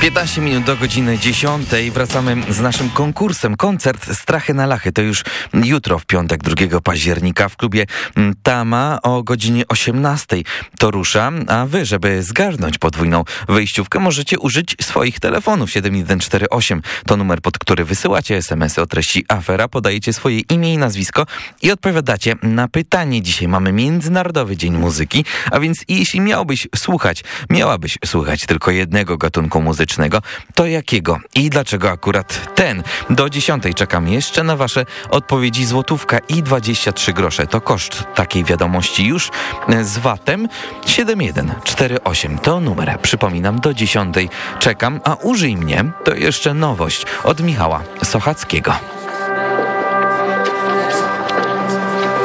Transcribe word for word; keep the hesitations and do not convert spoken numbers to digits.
piętnaście minut do godziny dziesiątej. Wracamy z naszym konkursem. Koncert Strachy na Lachy to już jutro, w piątek, drugiego października w klubie Tama o godzinie osiemnastej. To rusza, a wy, żeby zgarnąć podwójną wejściówkę, możecie użyć swoich telefonów. siedem jeden cztery osiem to numer, pod który wysyłacie es em esy o treści afera, podajecie swoje imię i nazwisko i odpowiadacie na pytanie. Dzisiaj mamy Międzynarodowy Dzień Muzyki, a więc jeśli miałbyś słuchać, miałabyś słuchać tylko jednego gatunku muzycznego, to jakiego i dlaczego akurat ten? Do dziesiątej czekam jeszcze na wasze odpowiedzi. Złotówka i dwadzieścia trzy grosze to koszt takiej wiadomości już z vatem. siedem jeden cztery osiem to numer. Przypominam, do dziesiątej czekam, a użyj mnie to jeszcze nowość od Michała Sochackiego.